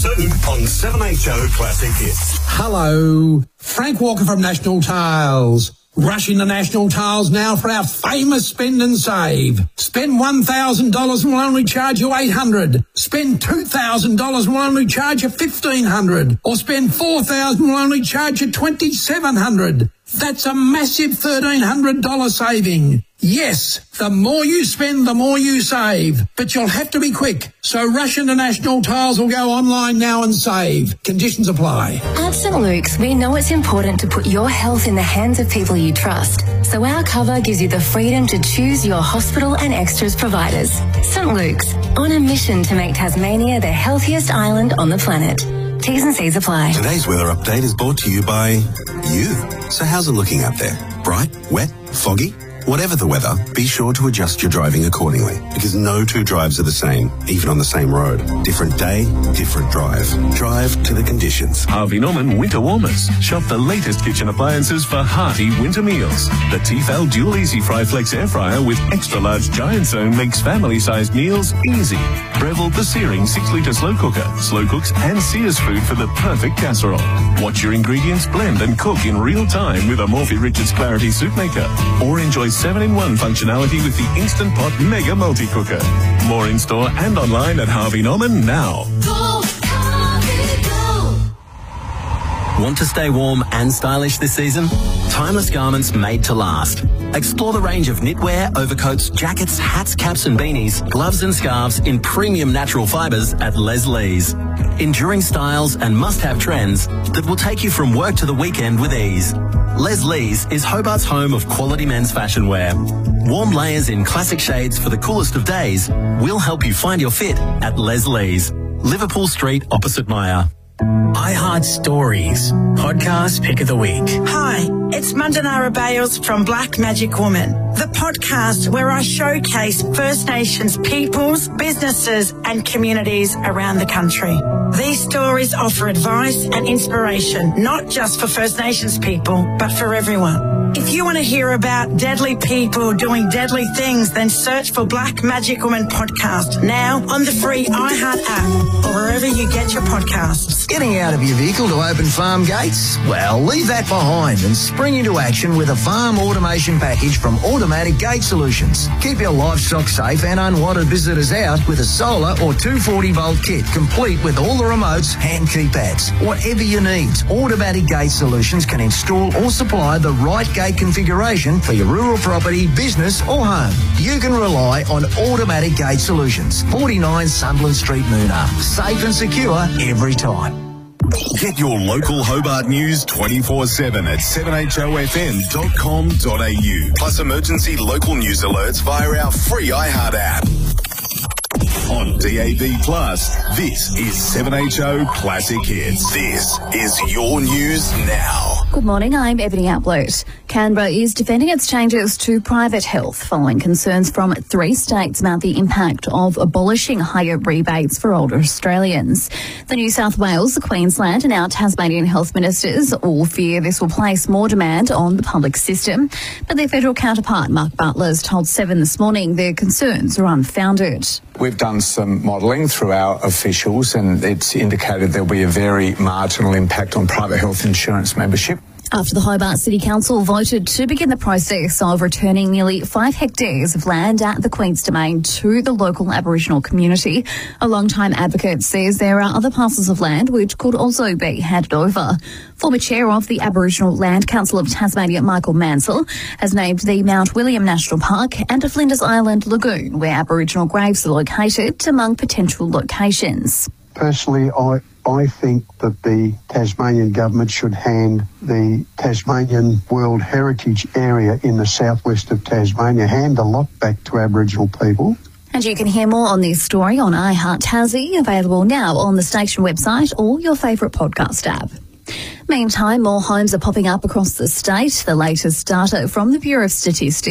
soon on 7HO Classic Hits. Hello, Frank Walker from National Tiles. Rush into National Tiles now for our famous spend and save. Spend $1,000 and we'll only charge you $800. Spend $2,000 and we'll only charge you $1,500. Or spend $4,000 and we'll only charge you $2,700. That's a massive $1,300 saving. Yes, the more you spend, the more you save. But you'll have to be quick. So rush into National Tiles or go online now and save. Conditions apply. At St. Luke's, we know it's important to put your health in the hands of people you trust. So our cover gives you the freedom to choose your hospital and extras providers. St. Luke's, on a mission to make Tasmania the healthiest island on the planet. T's and C's apply. Today's weather update is brought to you by you. So how's it looking out there? Bright, wet, foggy? Whatever the weather, be sure to adjust your driving accordingly, because no two drives are the same, even on the same road. Different day, different drive. Drive to the conditions. Harvey Norman Winter Warmers. Shop the latest kitchen appliances for hearty winter meals. The Tefal Dual Easy Fry Flex Air Fryer with extra large giant zone makes family-sized meals easy. Breville the Searing 6-litre slow cooker. Slow cooks and sears food for the perfect casserole. Watch your ingredients blend and cook in real time with a Morphy Richards Clarity Soup Maker. Or enjoy 7-in-1 functionality with the Instant Pot Mega Multi-Cooker. More in-store and online at Harvey Norman now. Go, Harvey, go. Want to stay warm and stylish this season? Timeless garments made to last. Explore the range of knitwear, overcoats, jackets, hats, caps and beanies, gloves and scarves in premium natural fibres at Les Lees. Enduring styles and must-have trends that will take you from work to the weekend with ease. Les Lees is Hobart's home of quality men's fashion wear. Warm layers in classic shades for the coolest of days will help you find your fit at Les Lees, Liverpool Street opposite Maya. iHeart Stories, podcast pick of the week. Hi, it's Mandanara Bales from Black Magic Woman, the podcast where I showcase First Nations peoples, businesses and communities around the country. These stories offer advice and inspiration, not just for First Nations people, but for everyone. If you want to hear about deadly people doing deadly things, then search for Black Magic Woman podcast now on the free iHeart app or wherever you get your podcasts. Getting out of your vehicle to open farm gates? Well, leave that behind and spring into action with a farm automation package from Automatic Gate Solutions. Keep your livestock safe and unwanted visitors out with a solar or 240-volt kit, complete with all the remotes and keypads. Whatever you need, Automatic Gate Solutions can install or supply the right gate configuration for your rural property, business or home. You can rely on Automatic Gate Solutions, 49 Sunderland Street, Moona. Safe and secure every time. Get your local Hobart news 24/7 at 7HOFM.com.au. Plus emergency local news alerts via our free iHeart app. On DAB+, this is 7HO Classic Hits. This is your news now. Good morning, I'm Ebony Outlet. Canberra is defending its changes to private health following concerns from 3 states about the impact of abolishing higher rebates for older Australians. The New South Wales, the Queensland and our Tasmanian health ministers all fear this will place more demand on the public system. But their federal counterpart, Mark Butler, has told 7 this morning their concerns are unfounded. We've done some modelling through our officials and it's indicated there'll be a very marginal impact on private health insurance membership. After the Hobart City Council voted to begin the process of returning nearly 5 hectares of land at the Queen's Domain to the local Aboriginal community, a long-time advocate says there are other parcels of land which could also be handed over. Former chair of the Aboriginal Land Council of Tasmania, Michael Mansell, has named the Mount William National Park and a Flinders Island Lagoon, where Aboriginal graves are located, among potential locations. Personally, I think that the Tasmanian government should hand the Tasmanian World Heritage Area in the southwest of Tasmania, hand the lot back to Aboriginal people. And you can hear more on this story on iHeart Tassie, available now on the station website or your favourite podcast app. Meantime, more homes are popping up across the state. The latest data from the Bureau of Statistics